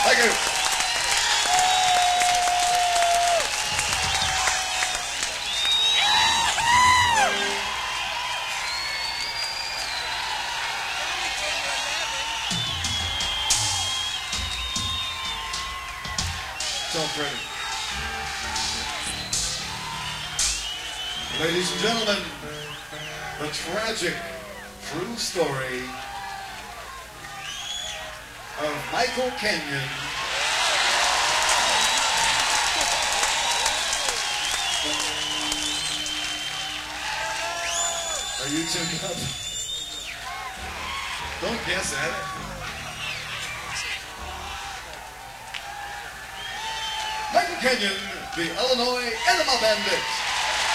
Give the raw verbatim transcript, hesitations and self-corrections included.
Thank you. It's all pretty. Ladies and gentlemen, the tragic true story of Michael Kenyon, are you tuned up? Don't guess at it. Michael Kenyon, the Illinois Enema Bandits.